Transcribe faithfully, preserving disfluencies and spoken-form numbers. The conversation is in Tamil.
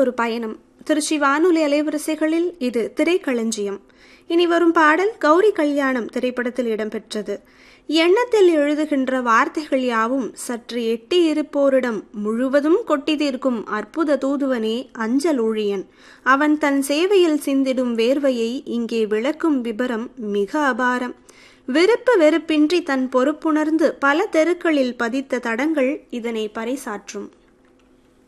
ஒரு பயணம். திருச்சி வானொலி அலைவரிசைகளில் இது திரைக்களஞ்சியம். இனி வரும் பாடல் கௌரி கல்யாணம் திரைப்படத்தில் இடம்பெற்றது. எண்ணத்தில் எழுதுகின்ற வார்த்தைகள் யாவும் சற்று எட்டி இருப்போரிடம் முழுவதும் கொட்டி தீர்க்கும் அற்புத தூதுவனே அஞ்சல் ஊழியன். அவன் தன் சேவையில் சிந்திடும் வேர்வையை இங்கே விளக்கும் விபரம் மிக அபாரம். விருப்பு வெறுப்பின்றி தன் பொறுப்புணர்ந்து பல தெருக்களில் பதித்த தடங்கள் இதனை பறைசாற்றும்.